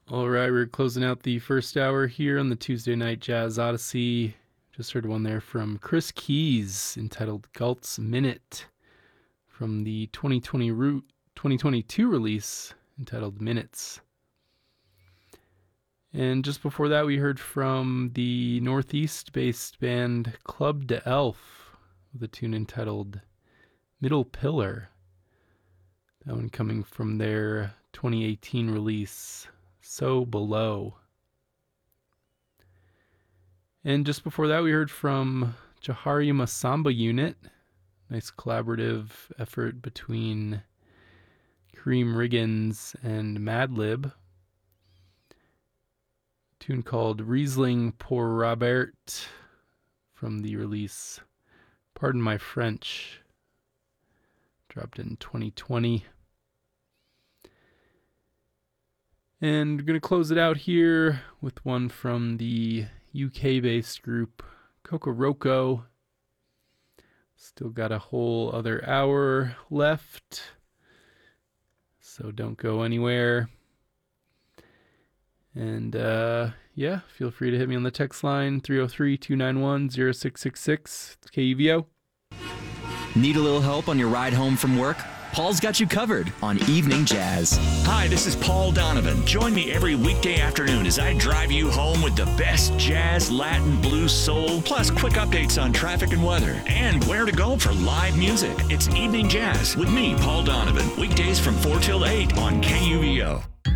All right, we're closing out the first hour here on the Tuesday Night Jazz Odyssey. Just heard one there from Chris Keys entitled Galt's Minute from the 2022 release entitled Minutes. And just before that, we heard from the Northeast-based band Club de Elf with a tune entitled Middle Pillar. That one coming from their 2018 release, So Below. And just before that, we heard from Jahari Masamba Unit. Nice collaborative effort between Kareem Riggins and Madlib. Tune called Riesling pour Robert from the release Pardon My French, dropped in 2020. And we're going to close it out here with one from the UK-based group Kokoroko. Still got a whole other hour left, so don't go anywhere. And feel free to hit me on the text line 303-291-0666. It's KUVO. Need a little help on your ride home from work? Paul's got you covered on Evening Jazz. Hi, this is Paul Donovan. Join me every weekday afternoon as I drive you home with the best jazz, Latin, blues, soul, plus quick updates on traffic and weather, and where to go for live music. It's Evening Jazz with me, Paul Donovan, weekdays from 4 till 8 on KUVO.